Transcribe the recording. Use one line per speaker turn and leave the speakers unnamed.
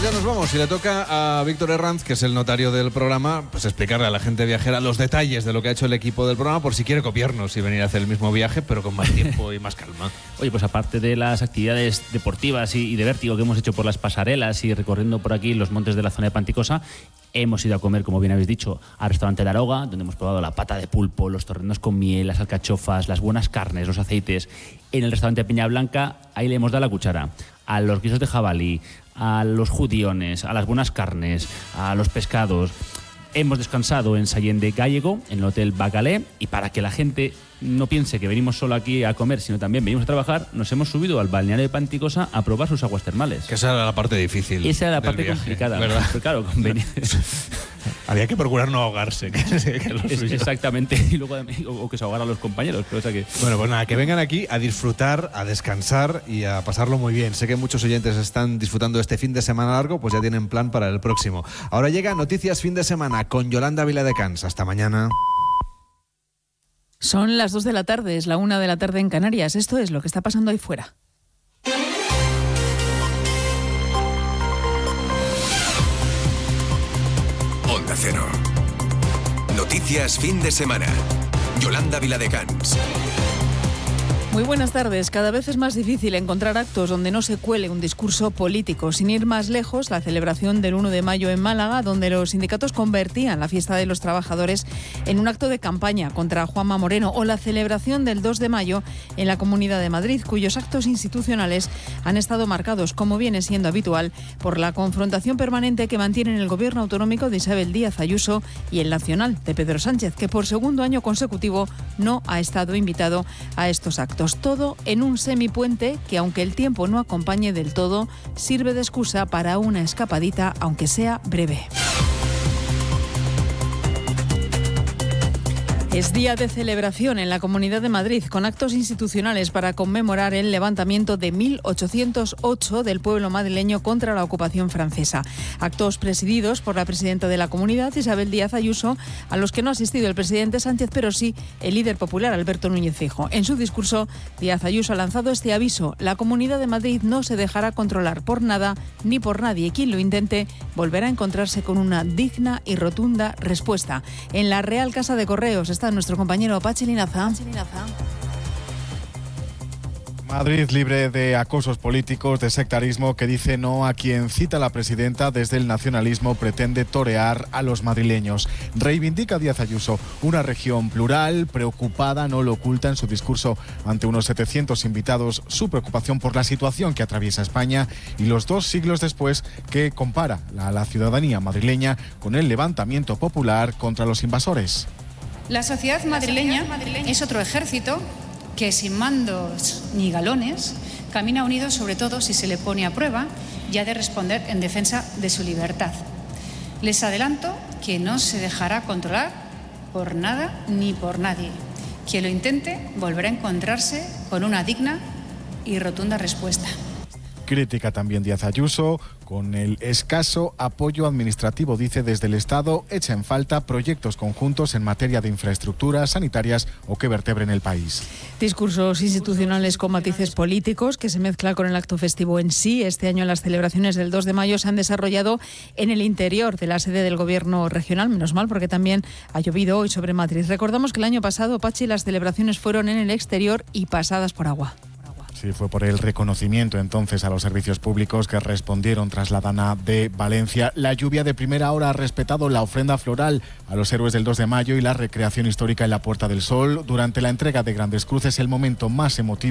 ya nos vamos y le toca a Víctor Herranz, que es el notario del programa, pues explicarle a la gente viajera los detalles de lo que ha hecho el equipo del programa por si quiere copiarnos y venir a hacer el mismo viaje, pero con más tiempo y más calma.
Oye, pues aparte de las actividades deportivas y de vértigo que hemos hecho por las pasarelas y recorriendo por aquí los montes de la zona de Panticosa, hemos ido a comer, como bien habéis dicho, al restaurante La Aroga, donde hemos probado la pata de pulpo, los torrenos con miel, las alcachofas, las buenas carnes, los aceites. En el restaurante Peña Blanca, ahí le hemos dado la cuchara a los guisos de jabalí, a los judiones, a las buenas carnes, a los pescados. Hemos descansado en Sallén de Gállego, en el Hotel Bacalé, y para que la gente no piense que venimos solo aquí a comer, sino también venimos a trabajar, nos hemos subido al balneario de Panticosa a probar sus aguas termales.
Que esa era la parte difícil.
Esa era la parte
viaje,
complicada,
¿verdad?
pero claro,
había que procurar no ahogarse.
Exactamente, y luego o que se ahogaran los compañeros. Pero, o sea que...
Bueno, pues nada, que vengan aquí a disfrutar, a descansar y a pasarlo muy bien. Sé que muchos oyentes están disfrutando este fin de semana largo, pues ya tienen plan para el próximo. Ahora llega Noticias Fin de Semana con Yolanda Viladecans. Hasta mañana.
Son las 2 de la tarde, es la 1 de la tarde en Canarias. Esto es lo que está pasando ahí fuera.
Onda Cero. Noticias Fin de Semana. Yolanda Viladecans.
Muy buenas tardes. Cada vez es más difícil encontrar actos donde no se cuele un discurso político. Sin ir más lejos, la celebración del 1 de mayo en Málaga, donde los sindicatos convertían la fiesta de los trabajadores en un acto de campaña contra Juanma Moreno, o la celebración del 2 de mayo en la Comunidad de Madrid, cuyos actos institucionales han estado marcados, como viene siendo habitual, por la confrontación permanente que mantienen el gobierno autonómico de Isabel Díaz Ayuso y el nacional de Pedro Sánchez, que por segundo año consecutivo no ha estado invitado a estos actos. Todo en un semipuente que, aunque el tiempo no acompañe del todo, sirve de excusa para una escapadita, aunque sea breve. Es día de celebración en la Comunidad de Madrid, con actos institucionales para conmemorar el levantamiento de 1808 del pueblo madrileño contra la ocupación francesa. Actos presididos por la presidenta de la comunidad, Isabel Díaz Ayuso, a los que no ha asistido el presidente Sánchez, pero sí el líder popular, Alberto Núñez Feijóo. En su discurso, Díaz Ayuso ha lanzado este aviso: la Comunidad de Madrid no se dejará controlar por nada ni por nadie. Quien lo intente volverá a encontrarse con una digna y rotunda respuesta. En la Real Casa de Correos está nuestro compañero Pachi Linaza.
Madrid libre de acosos políticos, de sectarismo, que dice no a quien cita la presidenta desde el nacionalismo pretende torear a los madrileños. Reivindica Díaz Ayuso una región plural, preocupada, no lo oculta en su discurso ante unos 700 invitados, su preocupación por la situación que atraviesa España y los 2 siglos después, que compara a la ciudadanía madrileña con el levantamiento popular contra los invasores.
La sociedad madrileña es otro ejército que, sin mandos ni galones, camina unido, sobre todo si se le pone a prueba y ha de responder en defensa de su libertad. Les adelanto que no se dejará controlar por nada ni por nadie. Quien lo intente volverá a encontrarse con una digna y rotunda respuesta.
Crítica también Díaz Ayuso con el escaso apoyo administrativo, dice, desde el Estado echa en falta proyectos conjuntos en materia de infraestructuras sanitarias o que vertebren el país.
Discursos institucionales con matices políticos que se mezclan con el acto festivo en sí. Este año las celebraciones del 2 de mayo se han desarrollado en el interior de la sede del Gobierno regional, menos mal, porque también ha llovido hoy sobre Madrid. Recordamos que el año pasado, Pachi, las celebraciones fueron en el exterior y pasadas por agua.
Sí, fue por el reconocimiento entonces a los servicios públicos que respondieron tras la dana de Valencia. La lluvia de primera hora ha respetado la ofrenda floral a los héroes del 2 de mayo y la recreación histórica en la Puerta del Sol. Durante la entrega de Grandes Cruces, el momento más emotivo